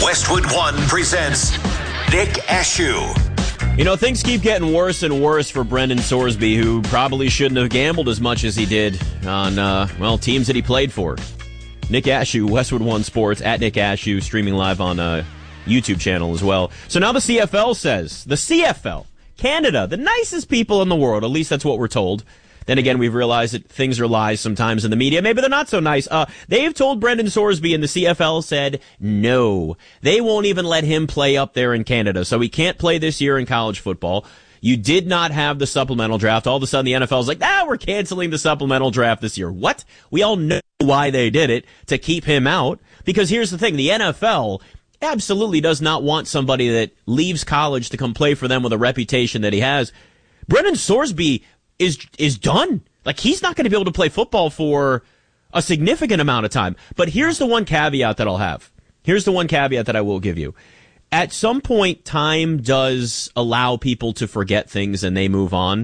Westwood One presents Nick Ashew. You know, things keep getting worse and worse for Brendan Sorsby, who probably shouldn't have gambled as much as he did on, teams that he played for. Nick Ashew, Westwood One Sports, at Nick Ashew, streaming live on YouTube channel as well. So now the CFL says, Canada, the nicest people in the world, at least that's what we're told. Then again, we've realized that things are lies sometimes in the media. Maybe they're not so nice. They've told Brendan Sorsby, and the CFL said no. They won't even let him play up there in Canada. So he can't play this year in college football. You did not have the supplemental draft. All of a sudden, the NFL's like, we're canceling the supplemental draft this year. What? We all know why they did it, to keep him out. Because here's the thing, the NFL absolutely does not want somebody that leaves college to come play for them with a reputation that he has. Brendan Sorsby is done. Like, he's not going to be able to play football for a significant amount of time. But here's the one caveat that I'll have. Here's the one caveat that I will give you. At some point, time does allow people to forget things and they move on.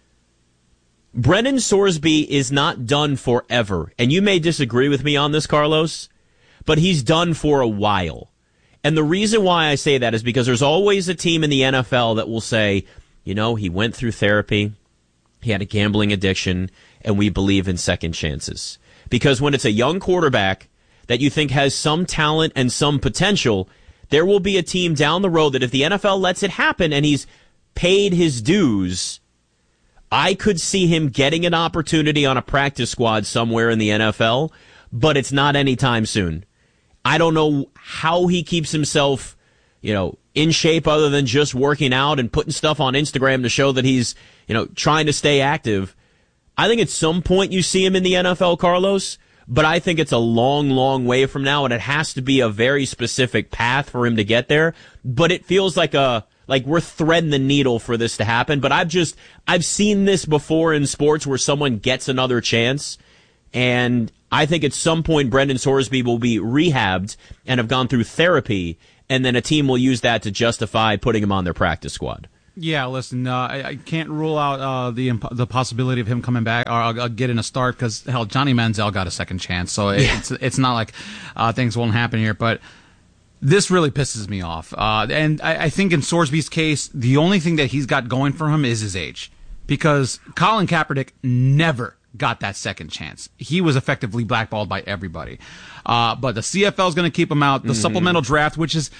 Brendan Sorsby is not done forever. And you may disagree with me on this, Carlos, but he's done for a while. And the reason why I say that is because there's always a team in the NFL that will say, you know, he went through therapy. He had a gambling addiction, and we believe in second chances. Because when it's a young quarterback that you think has some talent and some potential, there will be a team down the road that if the NFL lets it happen and he's paid his dues, I could see him getting an opportunity on a practice squad somewhere in the NFL, but it's not anytime soon. I don't know how he keeps himself, in shape other than just working out and putting stuff on Instagram to show that he's, trying to stay active. I think at some point you see him in the NFL, Carlos, but I think it's a long, long way from now, and it has to be a very specific path for him to get there. But it feels like we're threading the needle for this to happen. But I've seen this before in sports where someone gets another chance, and I think at some point Brendan Sorsby will be rehabbed and have gone through therapy, and then a team will use that to justify putting him on their practice squad. Yeah, listen, I can't rule out the possibility of him coming back or getting a start because, hell, Johnny Manziel got a second chance, so it's not like things won't happen here. But this really pisses me off. And I think in Sorsby's case, the only thing that he's got going for him is his age, because Colin Kaepernick never got that second chance. He was effectively blackballed by everybody. But the CFL is going to keep him out. The supplemental draft, which is,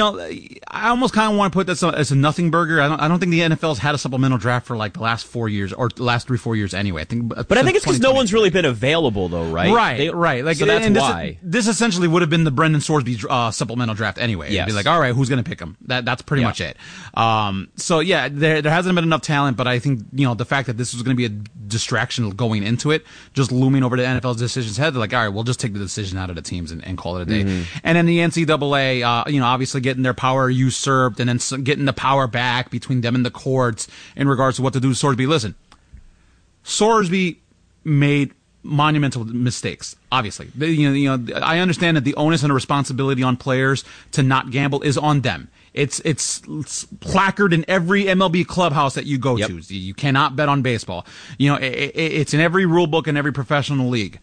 I almost kind of want to put this as a nothing burger. I don't think the NFL's had a supplemental draft for like the last 4 years or the last 3-4 years anyway. But I think it's because no one's really been available though, right? Right. Like, so that's why. This essentially would have been the Brendan Sorsby supplemental draft anyway. Yes. It'd be like, all right, who's going to pick him? That's pretty much it. So yeah, there hasn't been enough talent, but I think, the fact that this was going to be a distraction going into it, just looming over the NFL's decisions head, they're like, all right, we'll just take the decision out of the teams and call it a day. And then the NCAA, obviously getting their power usurped and then getting the power back between them and the courts in regards to what to do to Sorsby. Listen, Sorsby made monumental mistakes, obviously. I understand that the onus and the responsibility on players to not gamble is on them. It's placard in every MLB clubhouse that you go to. You cannot bet on baseball. It's in every rule book in every professional league.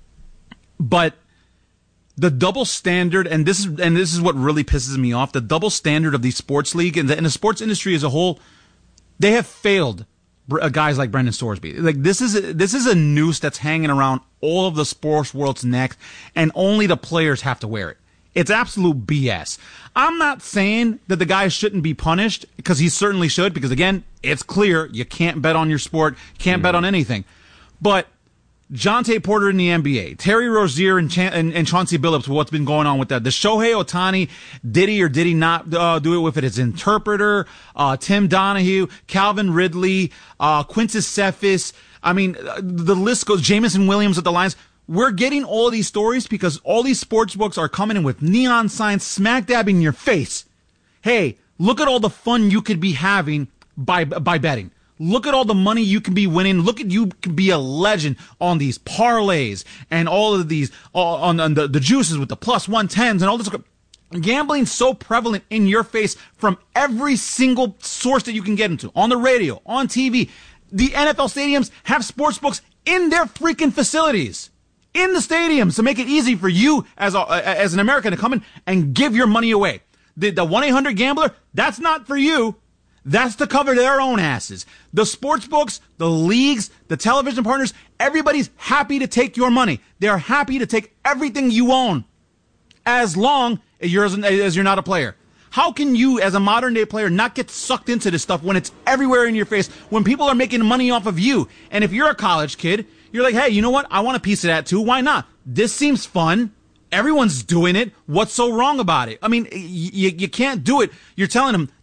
But the double standard, and this is what really pisses me off, the double standard of the sports league and the sports industry as a whole, they have failed guys like Brendan Sorsby. Like, this is a noose that's hanging around all of the sports world's neck, and only the players have to wear it. It's absolute BS. I'm not saying that the guy shouldn't be punished, because he certainly should, because again, it's clear you can't bet on your sport, can't bet on anything. But Jonte Porter in the NBA, Terry Rozier and Chauncey Billups, what's been going on with that? The Shohei Ohtani, did he or did he not do it with his interpreter? Tim Donahue, Calvin Ridley, Quintus Cephas. I mean, the list goes. Jameson Williams at the Lions. We're getting all of these stories because all these sports books are coming in with neon signs smack dab in your face. Hey, look at all the fun you could be having by betting. Look at all the money you can be winning. Look at you can be a legend on these parlays and all of these on the juices with the plus 110s and all this. Gambling's so prevalent in your face from every single source that you can get into, on the radio, on TV. The NFL stadiums have sports books in their freaking facilities. in the stadiums to make it easy for you as an American to come in and give your money away. The 1-800-GAMBLER, that's not for you. That's to cover their own asses. The sports books, the leagues, the television partners, everybody's happy to take your money. They're happy to take everything you own as long as you're not a player. How can you, as a modern day player, not get sucked into this stuff when it's everywhere in your face, when people are making money off of you? And if you're a college kid, you're like, hey, you know what? I want a piece of that too. Why not? This seems fun. Everyone's doing it. What's so wrong about it? I mean, you can't do it. You're telling them,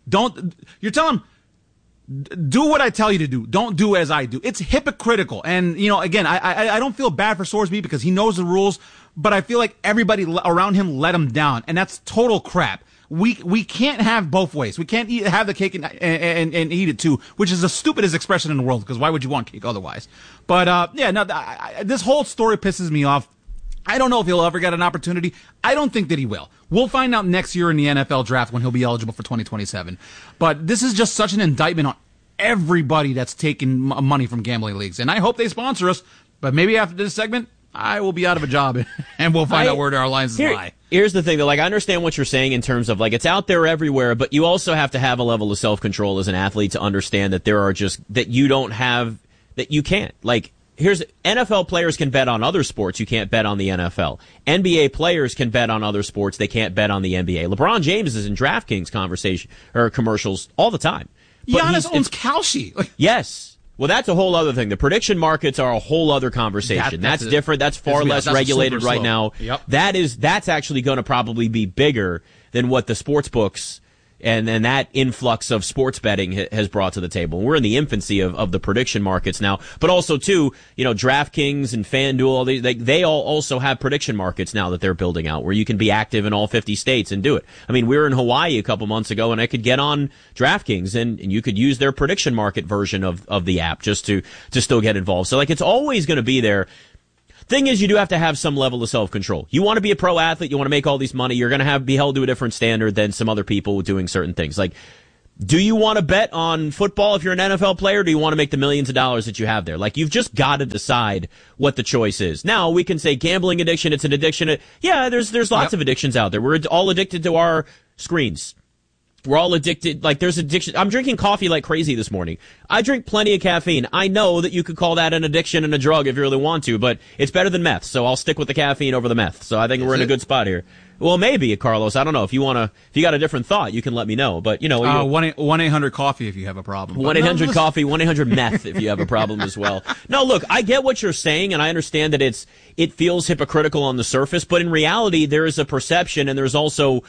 do what I tell you to do. Don't do as I do. It's hypocritical. And, again, I don't feel bad for Sorsby because he knows the rules, but I feel like everybody around him let him down. And that's total crap. We can't have both ways. We can't have the cake and eat it too, which is the stupidest expression in the world, because why would you want cake otherwise? But, this whole story pisses me off. I don't know if he'll ever get an opportunity. I don't think that he will. We'll find out next year in the NFL draft when he'll be eligible for 2027. But this is just such an indictment on everybody that's taking money from gambling leagues. And I hope they sponsor us. But maybe after this segment, I will be out of a job and we'll find out where our lines lie. Here's the thing, though. I understand what you're saying in terms of, it's out there everywhere, but you also have to have a level of self-control as an athlete to understand that there are that you don't have, that you can't. NFL players can bet on other sports. You can't bet on the NFL. NBA players can bet on other sports. They can't bet on the NBA. LeBron James is in DraftKings conversation or commercials all the time. But Giannis owns Kalshi. Yes. Well, that's a whole other thing. The prediction markets are a whole other conversation. That's different. That's far less regulated right now. Yep. That's actually going to probably be bigger than what the sports books and that influx of sports betting has brought to the table. We're in the infancy of the prediction markets now, but also too, DraftKings and FanDuel, they all also have prediction markets now that they're building out where you can be active in all 50 states and do it. I mean, we were in Hawaii a couple months ago and I could get on DraftKings and you could use their prediction market version of the app just to still get involved. So it's always going to be there. Thing is, you do have to have some level of self-control. You want to be a pro athlete, you want to make all these money, you're going to be held to a different standard than some other people doing certain things. Do you want to bet on football if you're an NFL player, or do you want to make the millions of dollars that you have there? You've just got to decide what the choice is. Now, we can say gambling addiction, it's an addiction. Yeah, there's lots of addictions out there. We're all addicted to our screens. We're all addicted. There's addiction. I'm drinking coffee like crazy this morning. I drink plenty of caffeine. I know that you could call that an addiction and a drug if you really want to, but it's better than meth. So I'll stick with the caffeine over the meth. So I think we're in a good spot here. Well, maybe, Carlos. I don't know. If you got a different thought, you can let me know. But 1-800-COFFEE if you have a problem. 1-800-COFFEE, 1-800-METH if you have a problem as well. No, look, I get what you're saying, and I understand that it feels hypocritical on the surface, but in reality, there is a perception, and there's also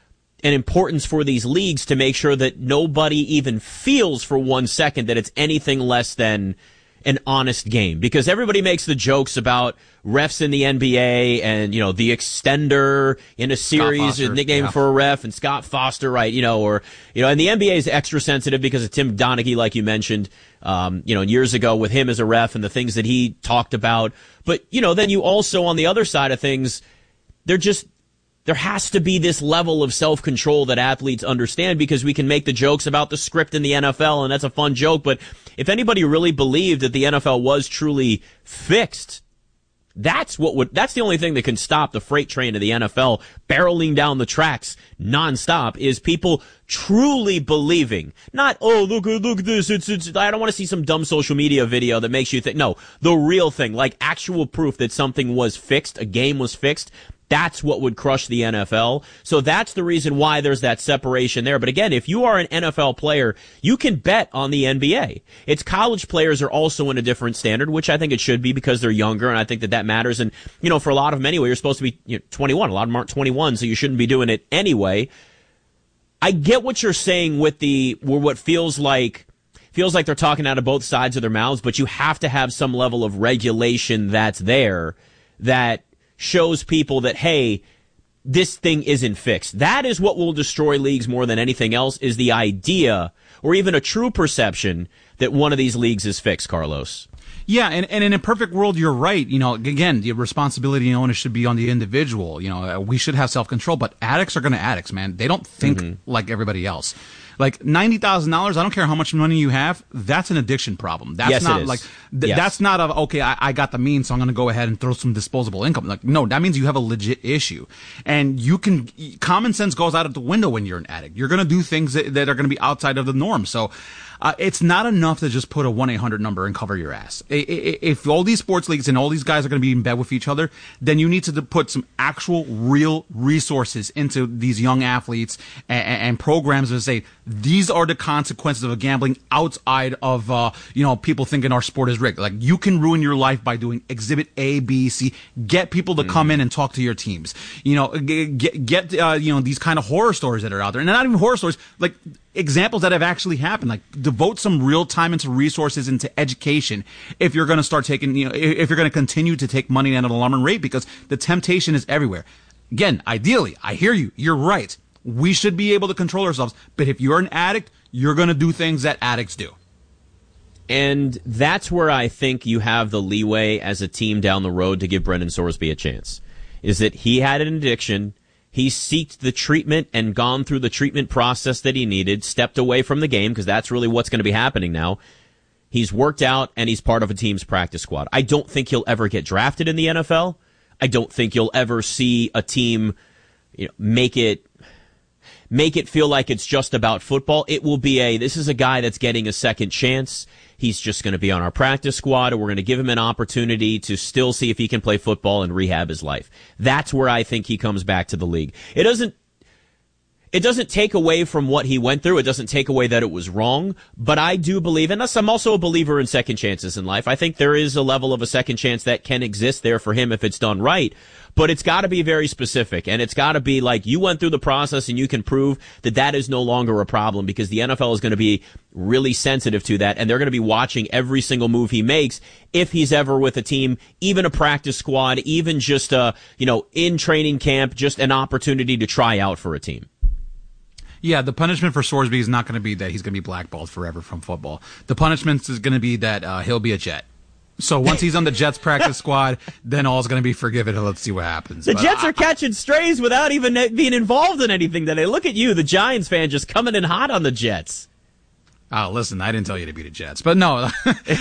an importance for these leagues to make sure that nobody even feels for 1 second that it's anything less than an honest game. Because everybody makes the jokes about refs in the NBA and, the extender in a series, a nickname for a ref, and Scott Foster, right? And the NBA is extra sensitive because of Tim Donaghy, like you mentioned, years ago with him as a ref and the things that he talked about. But, then you also, on the other side of things, there has to be this level of self-control that athletes understand, because we can make the jokes about the script in the NFL, and that's a fun joke. But if anybody really believed that the NFL was truly fixed, that's the only thing that can stop the freight train of the NFL barreling down the tracks nonstop, is people truly believing. Not, oh, look at this. I don't want to see some dumb social media video that makes you think. No, the real thing, actual proof that something was fixed, a game was fixed. That's what would crush the NFL. So that's the reason why there's that separation there. But again, if you are an NFL player, you can bet on the NBA. It's college players are also in a different standard, which I think it should be because they're younger, and I think that matters. And, for a lot of them anyway, you're supposed to be 21. A lot of them aren't 21, so you shouldn't be doing it anyway. I get what you're saying with what feels like they're talking out of both sides of their mouths, but you have to have some level of regulation that's there that shows people that, hey, this thing isn't fixed. That is what will destroy leagues more than anything else, is the idea or even a true perception that one of these leagues is fixed, Carlos. Yeah, and in a perfect world, you're right. Again, the responsibility and onus should be on the individual. We should have self-control, but addicts are going to addicts, man. They don't think like everybody else. Like $90,000, I don't care how much money you have, that's an addiction problem. That's yes, not it is. like, yes. That's not of, okay, I got the means, so I'm going to go ahead and throw some disposable income. Like, no, that means you have a legit issue. And common sense goes out of the window when you're an addict. You're going to do things that are going to be outside of the norm. So, it's not enough to just put a 1-800 number and cover your ass. If all these sports leagues and all these guys are going to be in bed with each other, then you need to put some actual real resources into these young athletes and programs that say these are the consequences of gambling outside of people thinking our sport is rigged. Like, you can ruin your life by doing exhibit A, B, C. Get people to come in and talk to your teams. Get these kind of horror stories that are out there, and not even horror stories, like examples that have actually happened. Like, devote some real time into resources, into education, if you're going to start taking, if you're going to continue to take money at an alarming rate, because the temptation is everywhere. Again, ideally, I hear you. You're right. We should be able to control ourselves. But if you're an addict, you're going to do things that addicts do. And that's where I think you have the leeway as a team down the road to give Brendan Sorsby a chance. Is that he had an addiction. He sought the treatment and gone through the treatment process that he needed, stepped away from the game, because that's really what's going to be happening now. He's worked out, and he's part of a team's practice squad. I don't think he'll ever get drafted in the NFL. I don't think you'll ever see a team make it feel like it's just about football. It will be this is a guy that's getting a second chance. He's just going to be on our practice squad, and we're going to give him an opportunity to still see if he can play football and rehab his life. That's where I think he comes back to the league. It doesn't take away from what he went through. It doesn't take away that it was wrong. But I do believe, and I'm also a believer in second chances in life. I think there is a level of a second chance that can exist there for him if it's done right. But it's got to be very specific, and it's got to be like you went through the process and you can prove that that is no longer a problem, because the NFL is going to be really sensitive to that, and they're going to be watching every single move he makes if he's ever with a team, even a practice squad, even just in training camp, just an opportunity to try out for a team. Yeah, the punishment for Sorsby is not going to be that he's going to be blackballed forever from football. The punishment is going to be that he'll be a Jet. So once he's on the Jets practice squad, then all's going to be forgiven, and let's see what happens. The Jets are catching strays without even being involved in anything today. Look at you, the Giants fan, just coming in hot on the Jets. Oh, listen, I didn't tell you to beat the Jets, but no,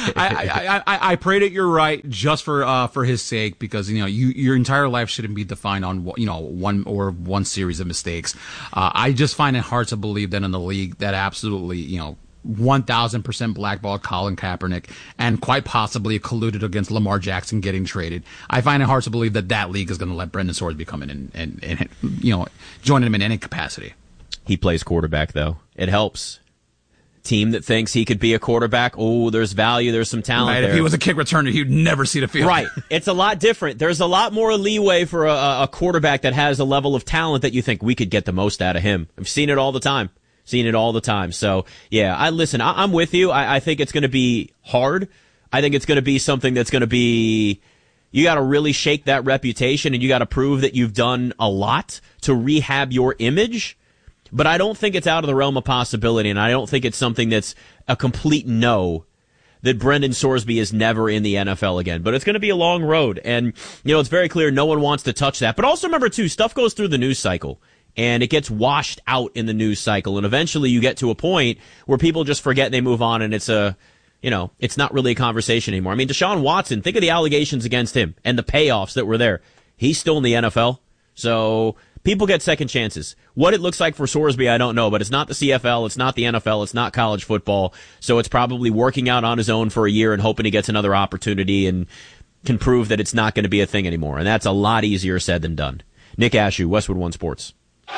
I pray that you're right, just for his sake, because your entire life shouldn't be defined on one series of mistakes. I just find it hard to believe that in the league that absolutely 1,000% blackballed Colin Kaepernick and quite possibly colluded against Lamar Jackson getting traded. I find it hard to believe that league is going to let Brendan Sorsby come in and join him in any capacity. He plays quarterback, though. It helps. Team that thinks he could be a quarterback, there's value, there's some talent there. If he was a kick returner, he'd never see the field. Right. It's a lot different. There's a lot more leeway for a quarterback that has a level of talent that you think we could get the most out of him. I've seen it all the time. So, yeah, I'm with you. I think it's going to be hard. I think it's going to be something that's going to be, you got to really shake that reputation, and you got to prove that you've done a lot to rehab your image. But I don't think it's out of the realm of possibility, and I don't think it's something that's a complete no, that Brendan Sorsby is never in the NFL again. But it's going to be a long road, and it's very clear no one wants to touch that. But also remember, too, stuff goes through the news cycle, and it gets washed out in the news cycle, and eventually you get to a point where people just forget and they move on, and it's it's not really a conversation anymore. I mean, Deshaun Watson, think of the allegations against him and the payoffs that were there. He's still in the NFL, so people get second chances. What it looks like for Sorsby, I don't know, but it's not the CFL, it's not the NFL, it's not college football, so it's probably working out on his own for a year and hoping he gets another opportunity and can prove that it's not going to be a thing anymore, and that's a lot easier said than done. Nick Ashew, Westwood One Sports.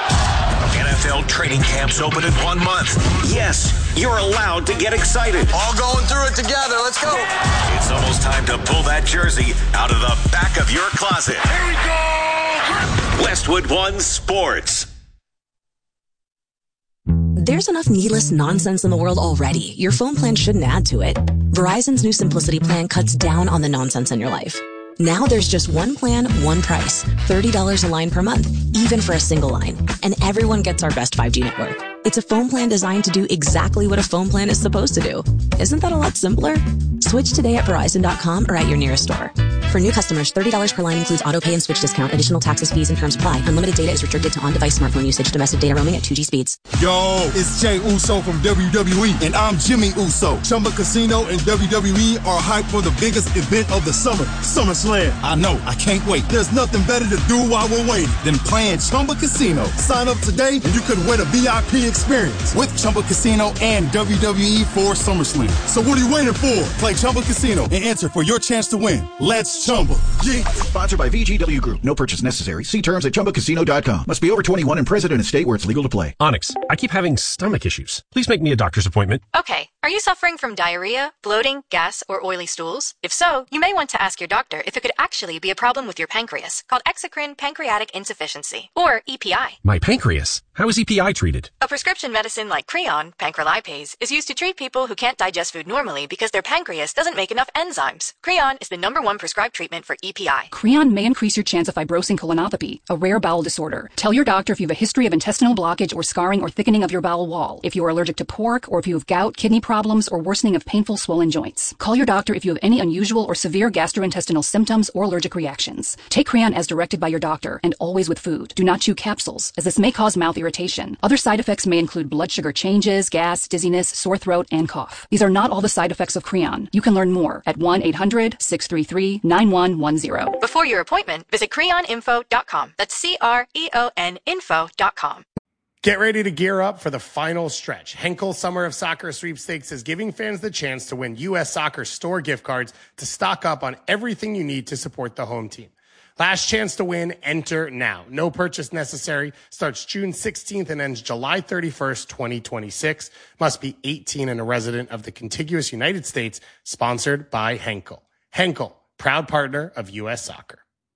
NFL training camps open in 1 month. Yes, you're allowed to get excited. All going through it together. Let's go. It's almost time to pull that jersey out of the back of your closet. Here we go. Westwood One Sports. There's enough needless nonsense in the world already. Your phone plan shouldn't add to it. Verizon's new Simplicity plan cuts down on the nonsense in your life. Now there's just one plan, one price, $30 a line per month, even for a single line. And everyone gets our best 5G network. It's a phone plan designed to do exactly what a phone plan is supposed to do. Isn't that a lot simpler? Switch today at Verizon.com or at your nearest store. For new customers, $30 per line includes auto pay and switch discount. Additional taxes, fees, and terms apply. Unlimited data is restricted to on-device smartphone usage. Domestic data roaming at 2G speeds. Yo, it's Jay Uso from WWE, and I'm Jimmy Uso. Chumba Casino and WWE are hyped for the biggest event of the summer, SummerSlam. I know, I can't wait. There's nothing better to do while we're waiting than playing Chumba Casino. Sign up today and you could win a VIP experience with Chumba Casino and WWE for SummerSlam. So what are you waiting for? Play Chumba Casino and enter for your chance to win. Let's Chumba. Yeah. Sponsored by VGW Group. No purchase necessary. See terms at ChumbaCasino.com. Must be over 21 and present in a state where it's legal to play. Onyx, I keep having stomach issues. Please make me a doctor's appointment. Okay. Are you suffering from diarrhea, bloating, gas, or oily stools? If so, you may want to ask your doctor if it could actually be a problem with your pancreas, called exocrine pancreatic insufficiency, or EPI. My pancreas? How is EPI treated? A prescription medicine like Creon, pancrelipase, is used to treat people who can't digest food normally because their pancreas doesn't make enough enzymes. Creon is the #1 prescribed treatment for EPI. Creon may increase your chance of fibrosing colonopathy, a rare bowel disorder. Tell your doctor if you have a history of intestinal blockage or scarring or thickening of your bowel wall, if you are allergic to pork, or if you have gout, kidney problems, or worsening of painful swollen joints. Call your doctor if you have any unusual or severe gastrointestinal symptoms or allergic reactions. Take Creon as directed by your doctor, and always with food. Do not chew capsules, as this may cause mouth irritation. Other side effects may include blood sugar changes, gas, dizziness, sore throat, and cough. These are not all the side effects of Creon. You can learn more at 1-800-633-9110. Before your appointment, visit creoninfo.com. That's CREON info.com. Get ready to gear up for the final stretch. Henkel Summer of Soccer Sweepstakes is giving fans the chance to win U.S. Soccer store gift cards to stock up on everything you need to support the home team. Last chance to win, enter now. No purchase necessary. Starts June 16th and ends July 31st, 2026. Must be 18 and a resident of the contiguous United States. Sponsored by Henkel. Henkel, proud partner of U.S. Soccer.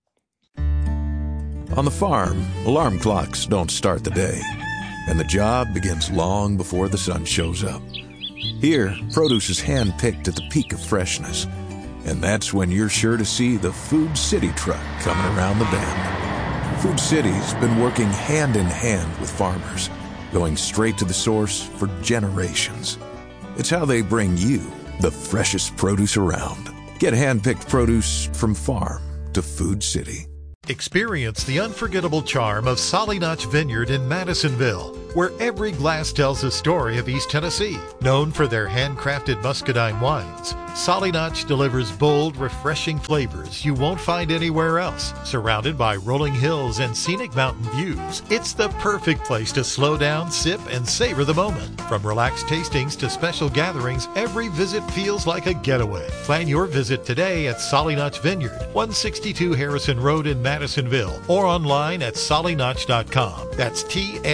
On the farm, alarm clocks don't start the day, and the job begins long before the sun shows up. Here, produce is hand-picked at the peak of freshness, and that's when you're sure to see the Food City truck coming around the bend. Food City's been working hand-in-hand with farmers, going straight to the source for generations. It's how they bring you the freshest produce around. Get hand-picked produce from farm to Food City. Experience the unforgettable charm of Solly Notch Vineyard in Madisonville, where every glass tells a story of East Tennessee. Known for their handcrafted muscadine wines, Solly Notch delivers bold, refreshing flavors you won't find anywhere else. Surrounded by rolling hills and scenic mountain views, it's the perfect place to slow down, sip, and savor the moment. From relaxed tastings to special gatherings, every visit feels like a getaway. Plan your visit today at Solly Notch Vineyard, 162 Harrison Road in Madisonville, or online at sollynotch.com. That's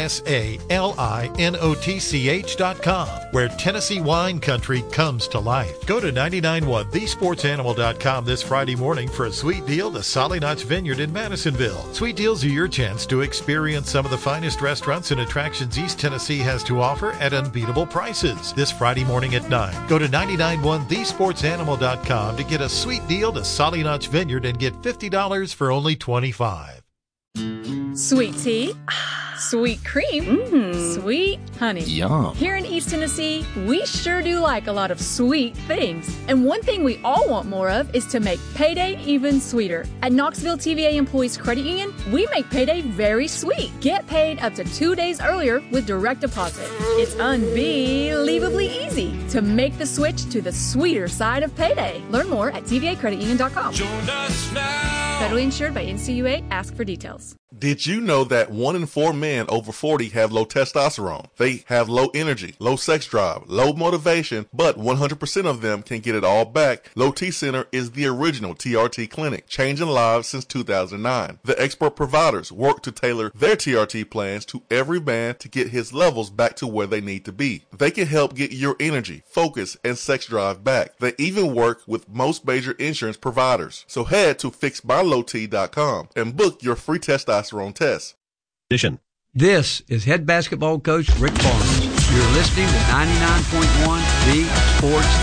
TSALINOTCH.com, where Tennessee wine country comes to life. Go to 991thesportsanimal.com this Friday morning for a sweet deal to Solly Notch Vineyard in Madisonville. Sweet deals are your chance to experience some of the finest restaurants and attractions East Tennessee has to offer at unbeatable prices. This Friday morning at 9. Go to 991thesportsanimal.com to get a sweet deal to Solly Notch Vineyard and get $50 for only $25. Sweet tea, sweet cream, sweet honey. Yum. Here in East Tennessee, we sure do like a lot of sweet things. And one thing we all want more of is to make payday even sweeter. At Knoxville TVA Employees Credit Union, we make payday very sweet. Get paid up to 2 days earlier with direct deposit. It's unbelievably easy to make the switch to the sweeter side of payday. Learn more at tvacreditunion.com. Join us now. Federally insured by NCUA. Ask for details. Did you know that 1 in 4 men over 40 have low testosterone? They have low energy, low sex drive, low motivation, but 100% of them can get it all back. Low T Center is the original TRT clinic, changing lives since 2009. The expert providers work to tailor their TRT plans to every man to get his levels back to where they need to be. They can help get your energy, focus, and sex drive back. They even work with most major insurance providers. So head to fixmylowt.com and book your free testosterone test. This is head basketball coach Rick Barnes. You're listening to 99.1 The Sports